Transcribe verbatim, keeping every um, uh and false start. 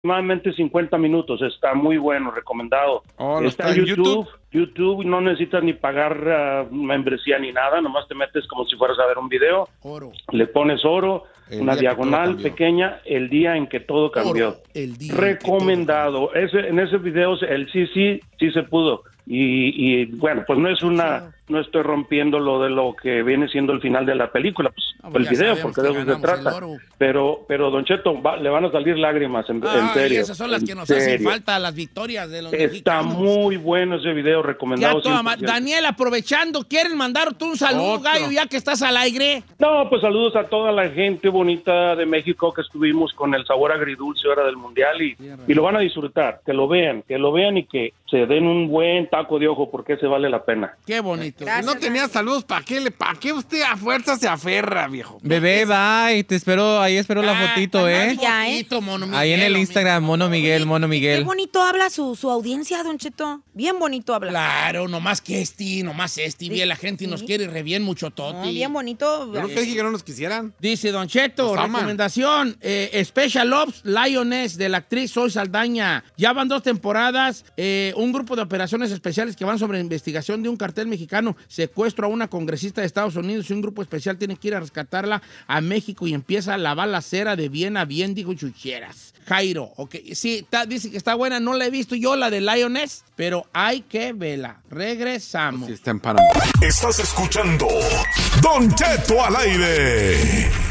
aproximadamente cincuenta minutos, está muy bueno, recomendado. Oh, está, está en YouTube, YouTube, YouTube, no necesitas ni pagar uh, membresía ni nada, nomás te metes como si fueras a ver un video, oro. Le pones oro, el una diagonal pequeña, el día en que todo cambió. Oro, el día recomendado. En que todo Ese, en ese video el sí, sí, sí se pudo. Y, y bueno, pues no es una, no estoy rompiendo lo de lo que viene siendo el final de la película, pues, no, pues el video, porque de eso se trata. Pero, pero Don Cheto, va, le van a salir lágrimas, en, ah, en serio. Y esas son las que nos serio. hacen falta, las victorias de los Está mexicanos. muy bueno ese video, recomendado. Ya toda, Daniel, aprovechando, ¿quieren mandarte un saludo, Otro. Gallo, ya que estás al aire? No, pues saludos a toda la gente bonita de México que estuvimos con el sabor agridulce ahora del Mundial y, sí, y lo van a disfrutar, que lo vean, que lo vean y que se den un buen taco de ojo porque ese vale la pena. Qué bonito. Gracias, no tenía saludos, ¿para qué, le, ¿para qué usted a fuerza se aferra, viejo? Bebé, bye, te espero, ahí espero ah, la fotito, ¿eh? Ya, ¿eh? Fotito, Mono Miguel, ahí en el Instagram, Mono Miguel, Mono Miguel. Qué bonito habla su, su audiencia, Don Cheto. Bien bonito habla. Claro, nomás que este, nomás este. Sí, bien, la gente sí. Nos quiere re bien mucho toti. No, bien bonito. Yo no te dije que no nos quisieran. Dice Don Cheto, nos recomendación, eh, Special Ops Lioness de la actriz Zoe Saldaña. Ya van dos temporadas, eh, un grupo de operaciones especiales que van sobre investigación de un cartel mexicano, secuestro a una congresista de Estados Unidos y un grupo especial tiene que ir a rescatarla a México y empieza la balacera de bien a bien, dijo Chucheras. Jairo, ok, sí, ta, dice que está buena, no la he visto yo, la de Lioness, pero hay que verla. Regresamos. Sí, está en Panamá. Estás escuchando Don Cheto al aire.